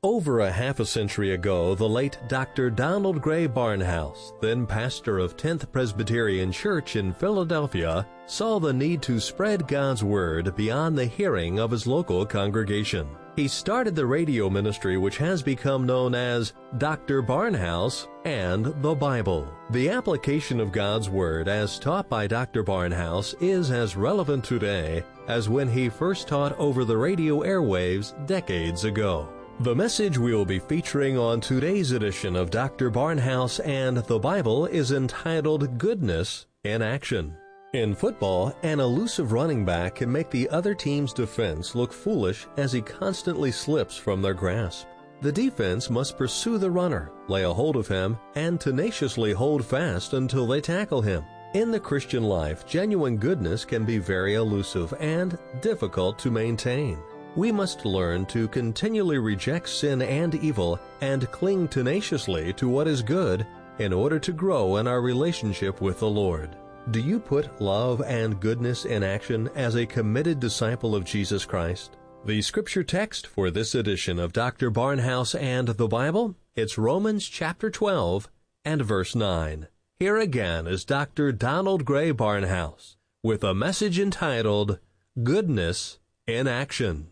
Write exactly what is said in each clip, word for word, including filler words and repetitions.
Over a half a century ago, the late Doctor Donald Gray Barnhouse, then pastor of tenth Presbyterian Church in Philadelphia, saw the need to spread God's Word beyond the hearing of his local congregation. He started the radio ministry which has become known as Doctor Barnhouse and the Bible. The application of God's Word as taught by Doctor Barnhouse is as relevant today as when he first taught over the radio airwaves decades ago. The message we will be featuring on today's edition of Doctor Barnhouse and the Bible is entitled Goodness in Action. In football, an elusive running back can make the other team's defense look foolish as he constantly slips from their grasp. The defense must pursue the runner, lay a hold of him, and tenaciously hold fast until they tackle him. In the Christian life, genuine goodness can be very elusive and difficult to maintain. We must learn to continually reject sin and evil and cling tenaciously to what is good in order to grow in our relationship with the Lord. Do you put love and goodness in action as a committed disciple of Jesus Christ? The scripture text for this edition of Doctor Barnhouse and the Bible, it's Romans chapter twelve and verse nine. Here again is Doctor Donald Gray Barnhouse with a message entitled Goodness in Action.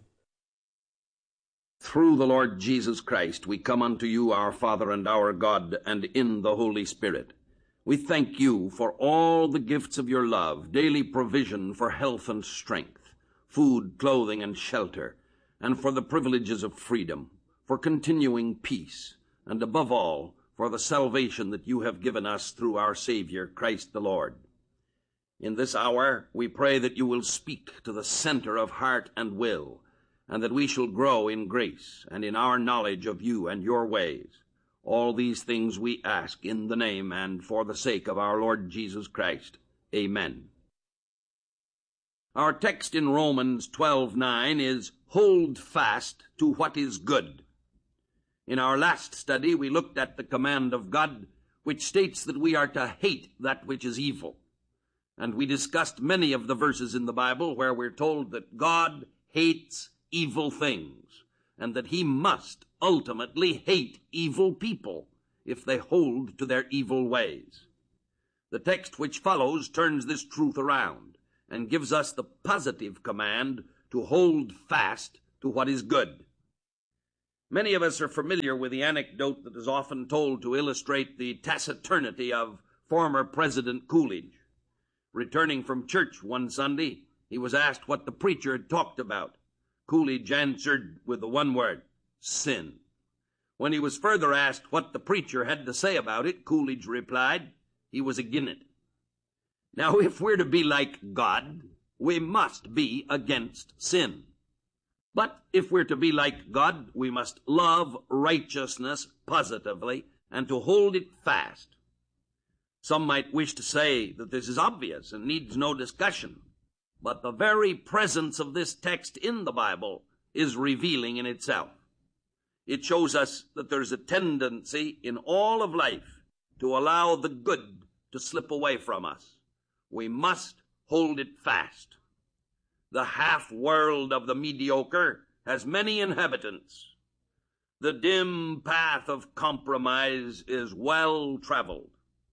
Through the Lord Jesus Christ, we come unto you, our Father and our God, and in the Holy Spirit. We thank you for all the gifts of your love, daily provision for health and strength, food, clothing, and shelter, and for the privileges of freedom, for continuing peace, and above all, for the salvation that you have given us through our Savior, Christ the Lord. In this hour, we pray that you will speak to the center of heart and will, and that we shall grow in grace and in our knowledge of you and your ways. All these things we ask in the name and for the sake of our Lord Jesus Christ. Amen. Our text in Romans twelve nine is, Hold fast to what is good. In our last study, we looked at the command of God, which states that we are to hate that which is evil. And we discussed many of the verses in the Bible where we're told that God hates evil things, and that he must ultimately hate evil people if they hold to their evil ways. The text which follows turns this truth around and gives us the positive command to hold fast to what is good. Many of us are familiar with the anecdote that is often told to illustrate the taciturnity of former President Coolidge. Returning from church one Sunday, he was asked what the preacher had talked about. Coolidge answered with the one word, sin. When he was further asked what the preacher had to say about it, Coolidge replied, he was agin it. Now, if we're to be like God, we must be against sin. But if we're to be like God, we must love righteousness positively and to hold it fast. Some might wish to say that this is obvious and needs no discussion. But the very presence of this text in the Bible is revealing in itself. It shows us that there's a tendency in all of life to allow the good to slip away from us. We must hold it fast. The half-world of the mediocre has many inhabitants. The dim path of compromise is well traveled.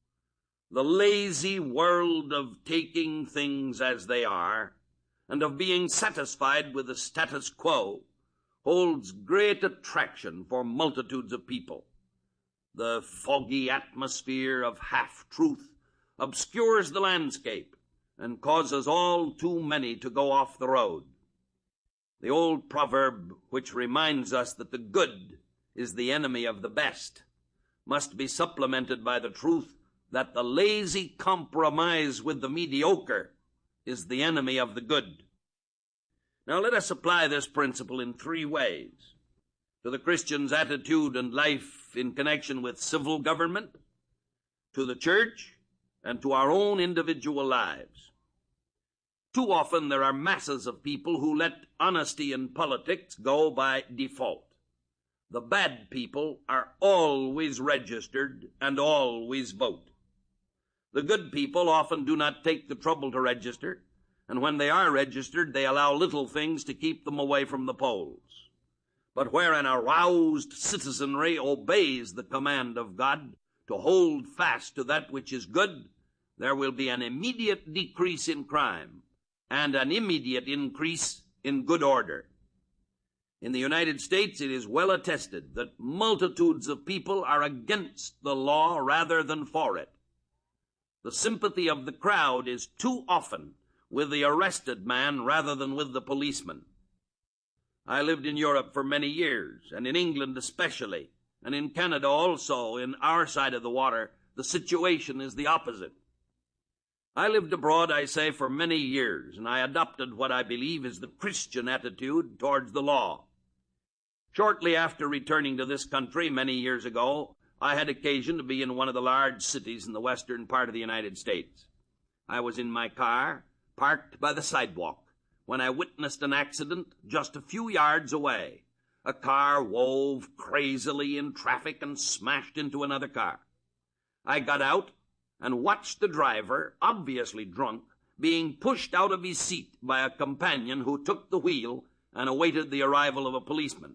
The lazy world of taking things as they are and of being satisfied with the status quo holds great attraction for multitudes of people. The foggy atmosphere of half-truth obscures the landscape and causes all too many to go off the road. The old proverb, which reminds us that the good is the enemy of the best, must be supplemented by the truth that the lazy compromise with the mediocre is the enemy of the good. Now let us apply this principle in three ways: to the Christian's attitude and life in connection with civil government, to the church, and to our own individual lives. Too often there are masses of people who let honesty in politics go by default. The bad people are always registered and always vote. The good people often do not take the trouble to register, and when they are registered, they allow little things to keep them away from the polls. But where an aroused citizenry obeys the command of God to hold fast to that which is good, there will be an immediate decrease in crime and an immediate increase in good order. In the United States, it is well attested that multitudes of people are against the law rather than for it. The sympathy of the crowd is too often with the arrested man rather than with the policeman. I lived in Europe for many years, and in England especially, and in Canada also. In our side of the water, the situation is the opposite. I lived abroad, I say, for many years, and I adopted what I believe is the Christian attitude towards the law. Shortly after returning to this country many years ago, I had occasion to be in one of the large cities in the western part of the United States. I was in my car, parked by the sidewalk, when I witnessed an accident just a few yards away. A car wove crazily in traffic and smashed into another car. I got out and watched the driver, obviously drunk, being pushed out of his seat by a companion who took the wheel and awaited the arrival of a policeman.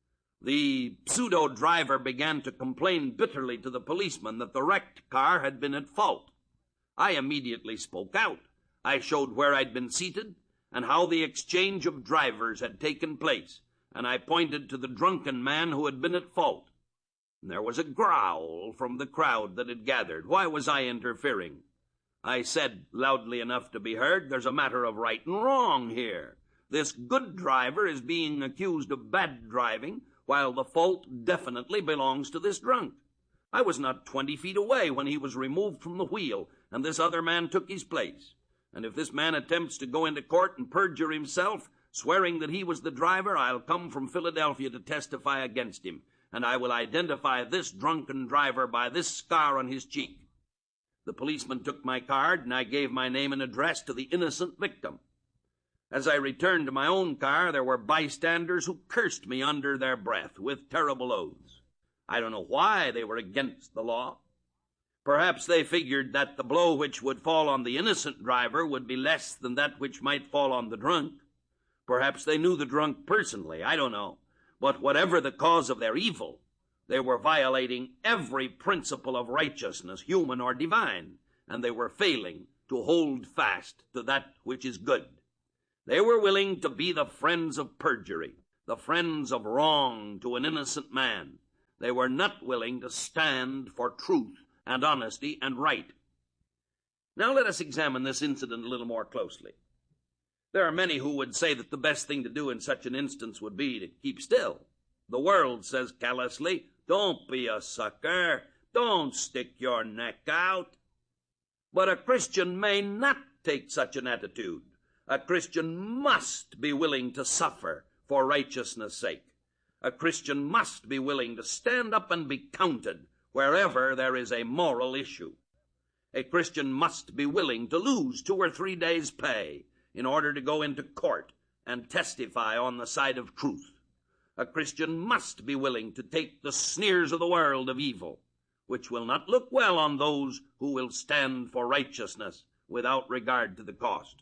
The pseudo-driver began to complain bitterly to the policeman that the wrecked car had been at fault. I immediately spoke out. I showed where I'd been seated and how the exchange of drivers had taken place, and I pointed to the drunken man who had been at fault. And there was a growl from the crowd that had gathered. Why was I interfering? I said, loudly enough to be heard, "There's a matter of right and wrong here. This good driver is being accused of bad driving, while the fault definitely belongs to this drunk. I was not twenty feet away when he was removed from the wheel, and this other man took his place. And if this man attempts to go into court and perjure himself, swearing that he was the driver, I'll come from Philadelphia to testify against him, and I will identify this drunken driver by this scar on his cheek." The policeman took my card, and I gave my name and address to the innocent victim. As I returned to my own car, there were bystanders who cursed me under their breath with terrible oaths. I don't know why they were against the law. Perhaps they figured that the blow which would fall on the innocent driver would be less than that which might fall on the drunk. Perhaps they knew the drunk personally. I don't know. But whatever the cause of their evil, they were violating every principle of righteousness, human or divine, and they were failing to hold fast to that which is good. They were willing to be the friends of perjury, the friends of wrong to an innocent man. They were not willing to stand for truth and honesty and right. Now let us examine this incident a little more closely. There are many who would say that the best thing to do in such an instance would be to keep still. The world says callously, "Don't be a sucker. Don't stick your neck out." But a Christian may not take such an attitude. A Christian must be willing to suffer for righteousness' sake. A Christian must be willing to stand up and be counted wherever there is a moral issue. A Christian must be willing to lose two or three days' pay in order to go into court and testify on the side of truth. A Christian must be willing to take the sneers of the world of evil, which will not look well on those who will stand for righteousness without regard to the cost.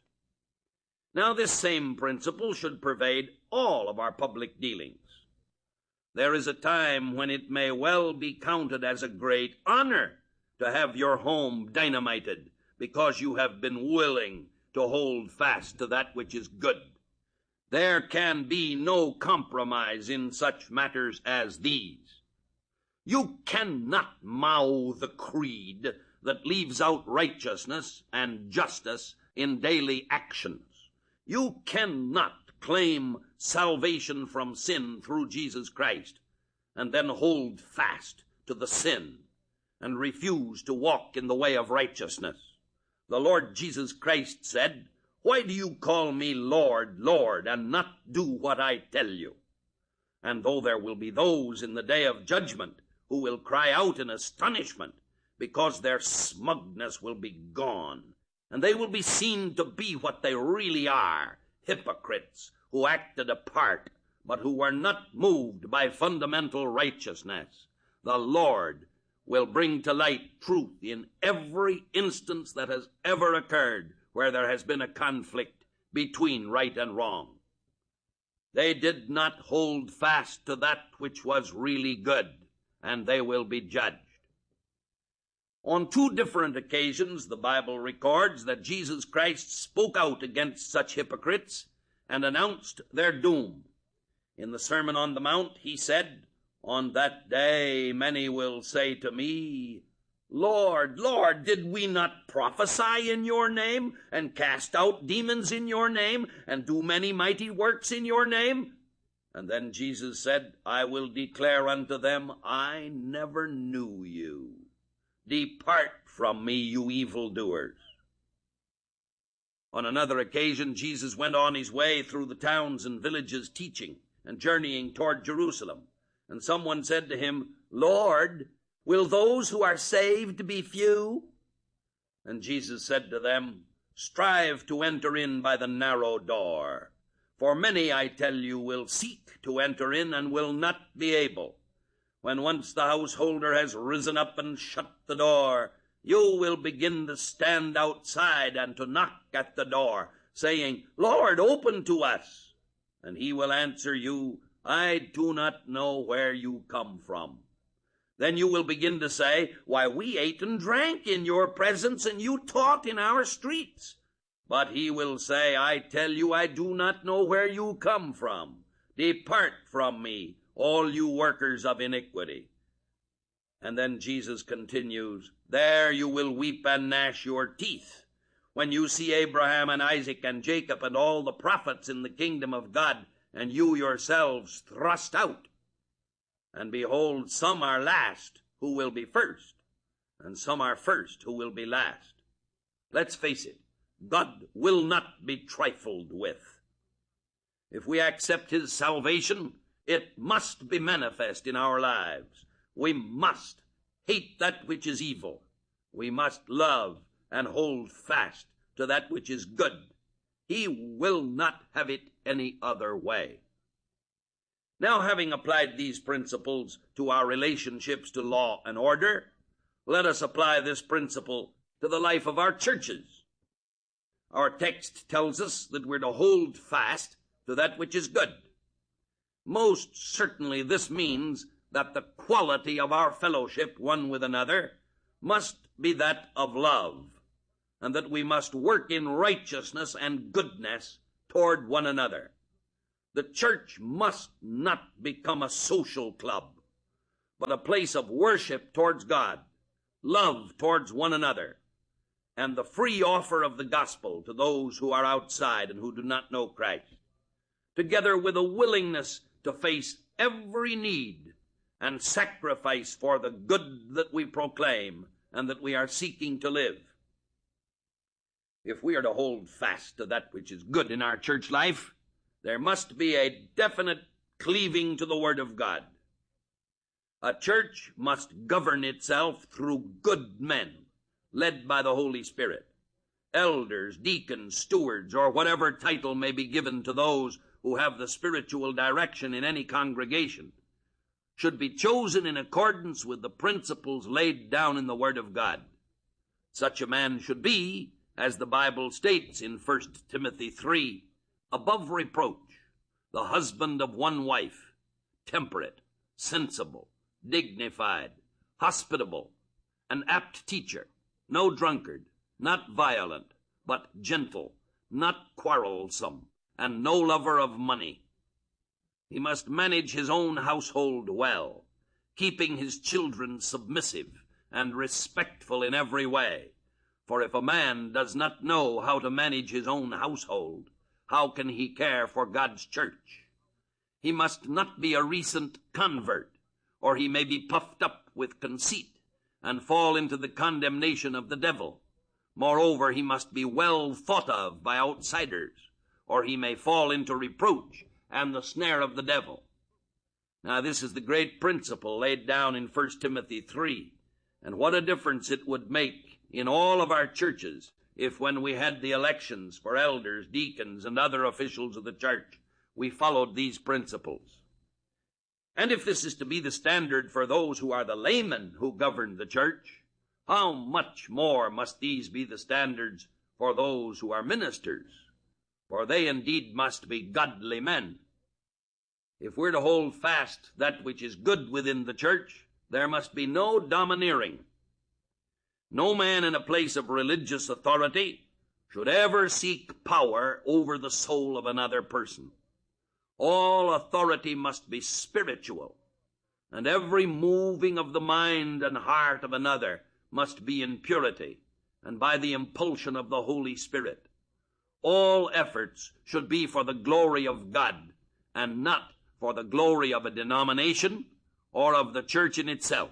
Now, this same principle should pervade all of our public dealings. There is a time when it may well be counted as a great honor to have your home dynamited because you have been willing to hold fast to that which is good. There can be no compromise in such matters as these. You cannot mouth a creed that leaves out righteousness and justice in daily actions. You cannot claim salvation from sin through Jesus Christ and then hold fast to the sin and refuse to walk in the way of righteousness. The Lord Jesus Christ said, "Why do you call me Lord, Lord, and not do what I tell you?" And though there will be those in the day of judgment who will cry out in astonishment because their smugness will be gone, and they will be seen to be what they really are, hypocrites who acted a part, but who were not moved by fundamental righteousness, the Lord will bring to light truth in every instance that has ever occurred where there has been a conflict between right and wrong. They did not hold fast to that which was really good, and they will be judged. On two different occasions, the Bible records that Jesus Christ spoke out against such hypocrites and announced their doom. In the Sermon on the Mount, he said, "On that day many will say to me, Lord, Lord, did we not prophesy in your name, and cast out demons in your name, and do many mighty works in your name?" And then Jesus said, "I will declare unto them, I never knew you. Depart from me, you evildoers." On another occasion, Jesus went on his way through the towns and villages teaching and journeying toward Jerusalem. And someone said to him, "Lord, will those who are saved be few?" And Jesus said to them, "Strive to enter in by the narrow door. For many, I tell you, will seek to enter in and will not be able. When once the householder has risen up and shut the door, you will begin to stand outside and to knock at the door, saying, Lord, open to us. And he will answer you, I do not know where you come from. Then you will begin to say, Why, we ate and drank in your presence, and you taught in our streets. But he will say, I tell you, I do not know where you come from. Depart from me, all you workers of iniquity. And then Jesus continues, There you will weep and gnash your teeth, when you see Abraham and Isaac and Jacob and all the prophets in the kingdom of God, and you yourselves thrust out. And behold, some are last who will be first, and some are first who will be last. Let's face it, God will not be trifled with. If we accept his salvation, it must be manifest in our lives. We must hate that which is evil. We must love and hold fast to that which is good. He will not have it any other way. Now, having applied these principles to our relationships to law and order, let us apply this principle to the life of our churches. Our text tells us that we're to hold fast to that which is good. Most certainly this means that the quality of our fellowship one with another must be that of love, and that we must work in righteousness and goodness toward one another. The church must not become a social club, but a place of worship towards God, love towards one another, and the free offer of the gospel to those who are outside and who do not know Christ, together with a willingness to face every need and sacrifice for the good that we proclaim and that we are seeking to live. If we are to hold fast to that which is good in our church life, there must be a definite cleaving to the Word of God. A church must govern itself through good men, led by the Holy Spirit. Elders, deacons, stewards, or whatever title may be given to those who have the spiritual direction in any congregation, should be chosen in accordance with the principles laid down in the Word of God. Such a man should be, as the Bible states in First Timothy three, above reproach, the husband of one wife, temperate, sensible, dignified, hospitable, an apt teacher, no drunkard, not violent, but gentle, not quarrelsome, and no lover of money. He must manage his own household well, keeping his children submissive and respectful in every way. For if a man does not know how to manage his own household, how can he care for God's church? He must not be a recent convert, or he may be puffed up with conceit and fall into the condemnation of the devil. Moreover, he must be well thought of by outsiders, or he may fall into reproach and the snare of the devil. Now, this is the great principle laid down in First Timothy three, and what a difference it would make in all of our churches if, when we had the elections for elders, deacons, and other officials of the church, we followed these principles. And if this is to be the standard for those who are the laymen who govern the church, how much more must these be the standards for those who are ministers? For they indeed must be godly men. If we're to hold fast that which is good within the church, there must be no domineering. No man in a place of religious authority should ever seek power over the soul of another person. All authority must be spiritual, and every moving of the mind and heart of another must be in purity and by the impulsion of the Holy Spirit. All efforts should be for the glory of God and not for the glory of a denomination or of the church in itself.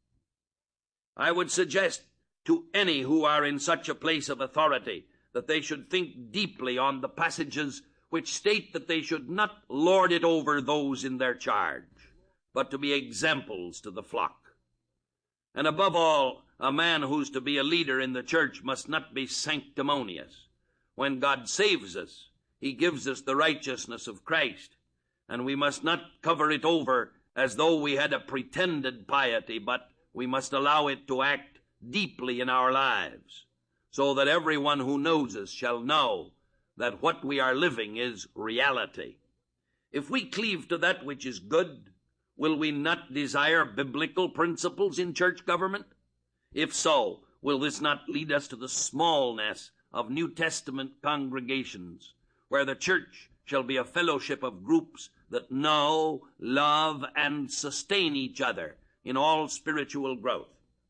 I would suggest to any who are in such a place of authority that they should think deeply on the passages which state that they should not lord it over those in their charge, but to be examples to the flock. And above all, a man who's to be a leader in the church must not be sanctimonious. When God saves us, he gives us the righteousness of Christ, and we must not cover it over as though we had a pretended piety, but we must allow it to act deeply in our lives, so that everyone who knows us shall know that what we are living is reality. If we cleave to that which is good, will we not desire biblical principles in church government? If so, will this not lead us to the smallness of New Testament congregations, where the church shall be a fellowship of groups that know, love, and sustain each other in all spiritual growth?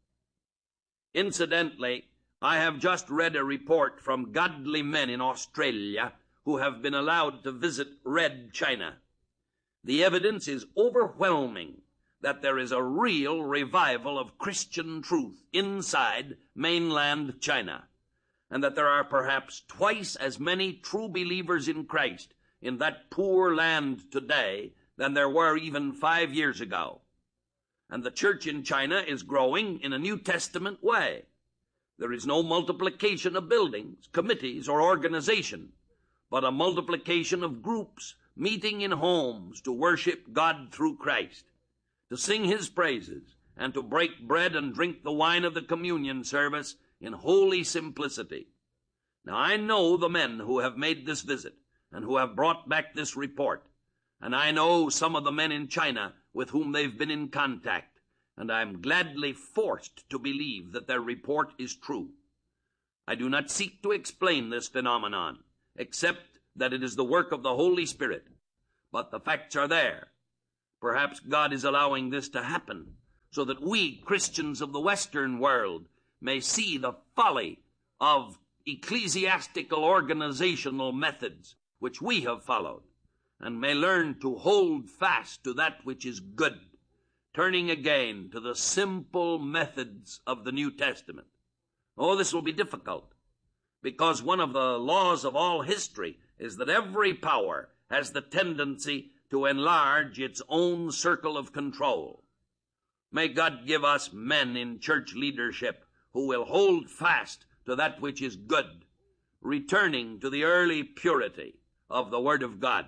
Incidentally, I have just read a report from godly men in Australia who have been allowed to visit Red China. The evidence is overwhelming that there is a real revival of Christian truth inside mainland China, and that there are perhaps twice as many true believers in Christ in that poor land today than there were even five years ago. And the church in China is growing in a New Testament way. There is no multiplication of buildings, committees, or organization, but a multiplication of groups meeting in homes to worship God through Christ, to sing his praises, and to break bread and drink the wine of the communion service in holy simplicity. Now, I know the men who have made this visit and who have brought back this report, and I know some of the men in China with whom they've been in contact, and I'm gladly forced to believe that their report is true. I do not seek to explain this phenomenon, except that it is the work of the Holy Spirit, but the facts are there. Perhaps God is allowing this to happen so that we, Christians of the Western world, may see the folly of ecclesiastical organizational methods which we have followed, and may learn to hold fast to that which is good, turning again to the simple methods of the New Testament. Oh, this will be difficult, because one of the laws of all history is that every power has the tendency to enlarge its own circle of control. May God give us men in church leadership who will hold fast to that which is good, returning to the early purity of the Word of God.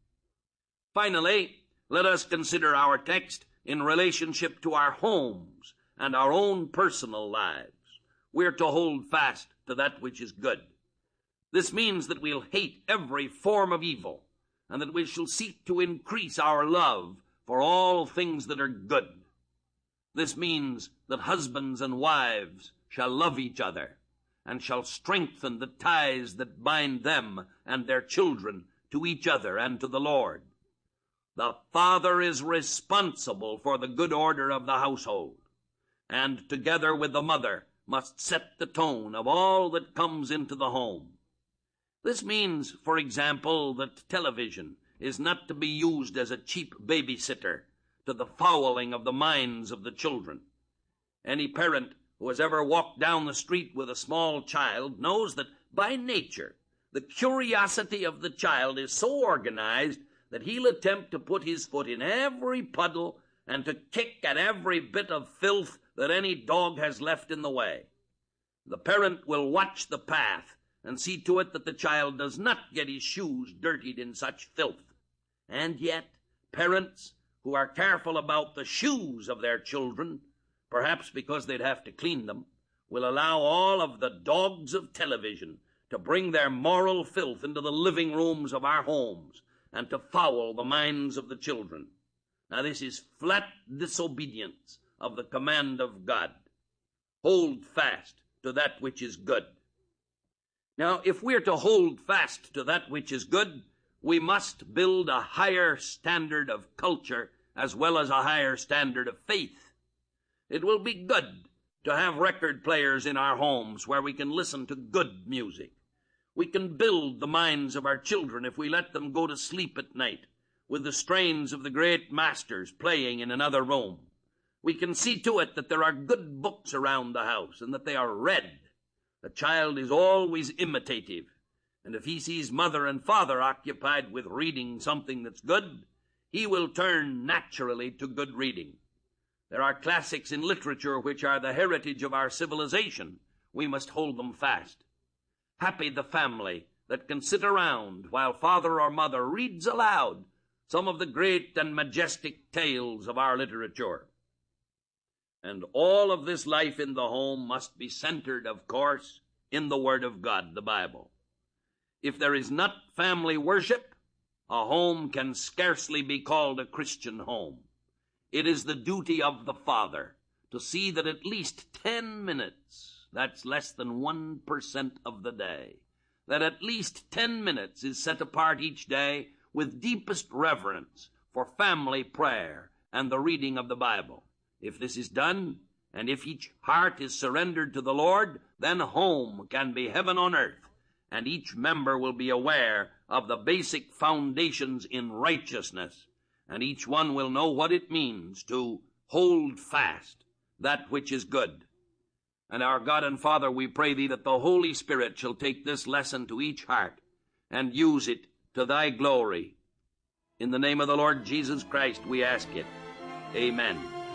Finally, let us consider our text in relationship to our homes and our own personal lives. We're to hold fast to that which is good. This means that we'll hate every form of evil, and that we shall seek to increase our love for all things that are good. This means that husbands and wives shall love each other, and shall strengthen the ties that bind them and their children to each other and to the Lord. The father is responsible for the good order of the household, and together with the mother must set the tone of all that comes into the home. This means, for example, that television is not to be used as a cheap babysitter to the fouling of the minds of the children. Any parent who has ever walked down the street with a small child knows that by nature the curiosity of the child is so organized that he'll attempt to put his foot in every puddle and to kick at every bit of filth that any dog has left in the way. The parent will watch the path and see to it that the child does not get his shoes dirtied in such filth. And yet, parents who are careful about the shoes of their children, perhaps because they'd have to clean them, will allow all of the dogs of television to bring their moral filth into the living rooms of our homes and to foul the minds of the children. Now this is flat disobedience of the command of God. Hold fast to that which is good. Now, if we're to hold fast to that which is good, we must build a higher standard of culture as well as a higher standard of faith. It will be good to have record players in our homes where we can listen to good music. We can build the minds of our children if we let them go to sleep at night with the strains of the great masters playing in another room. We can see to it that there are good books around the house and that they are read. The child is always imitative, and if he sees mother and father occupied with reading something that's good, he will turn naturally to good reading. There are classics in literature which are the heritage of our civilization. We must hold them fast. Happy the family that can sit around while father or mother reads aloud some of the great and majestic tales of our literature. And all of this life in the home must be centered, of course, in the Word of God, the Bible. If there is not family worship, a home can scarcely be called a Christian home. It is the duty of the father to see that at least ten minutes, that's less than one percent of the day, that at least ten minutes is set apart each day with deepest reverence for family prayer and the reading of the Bible. If this is done, and if each heart is surrendered to the Lord, then home can be heaven on earth, and each member will be aware of the basic foundations in righteousness, and each one will know what it means to hold fast that which is good. And our God and Father, we pray thee that the Holy Spirit shall take this lesson to each heart and use it to thy glory. In the name of the Lord Jesus Christ we ask it. Amen.